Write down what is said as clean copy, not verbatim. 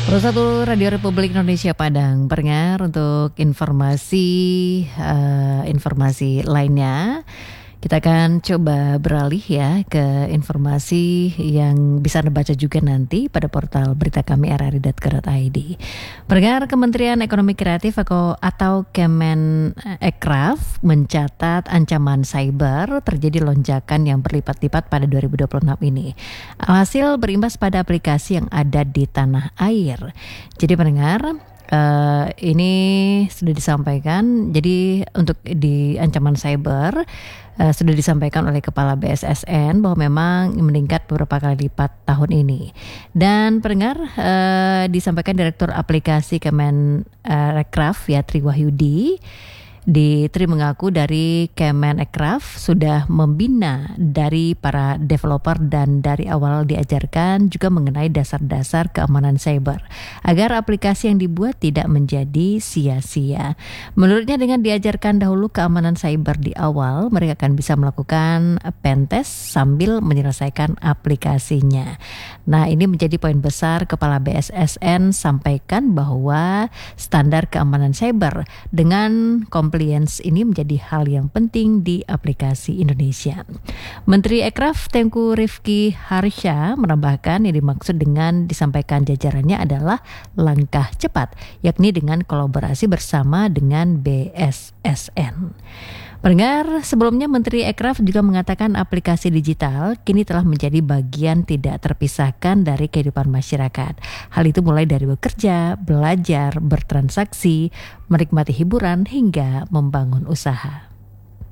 1 Radio Republik Indonesia Padang pendengar untuk informasi lainnya. Kita akan coba beralih ya ke informasi yang bisa Anda baca juga nanti pada portal berita kami rri.co.id. Pendengar, Kementerian Ekonomi Kreatif atau Kemenekraf mencatat ancaman cyber terjadi lonjakan yang berlipat-lipat pada 2026 ini. Alhasil berimbas pada aplikasi yang ada di tanah air. Jadi pendengar, ini sudah disampaikan. Jadi untuk di ancaman cyber sudah disampaikan oleh Kepala BSSN bahwa memang meningkat beberapa kali lipat tahun ini. Dan pendengar, disampaikan Direktur Aplikasi Kemenekraf ya Tri Wahyudi. Tri mengaku dari Kemenekraf sudah membina dari para developer dan dari awal diajarkan juga mengenai dasar-dasar keamanan cyber agar aplikasi yang dibuat tidak menjadi sia-sia. Menurutnya dengan diajarkan dahulu keamanan cyber di awal, mereka akan bisa melakukan pentest sambil menyelesaikan aplikasinya. Nah, ini menjadi poin besar Kepala BSSN sampaikan bahwa standar keamanan cyber dengan compliance ini menjadi hal yang penting di aplikasi Indonesia. Menteri Ekraf Tengku Rifki Harsha menambahkan yang dimaksud dengan disampaikan jajarannya adalah langkah cepat, yakni dengan kolaborasi bersama dengan BSSN. Pendengar, sebelumnya Menteri Ekraf juga mengatakan aplikasi digital kini telah menjadi bagian tidak terpisahkan dari kehidupan masyarakat. Hal itu mulai dari bekerja, belajar, bertransaksi, menikmati hiburan hingga membangun usaha.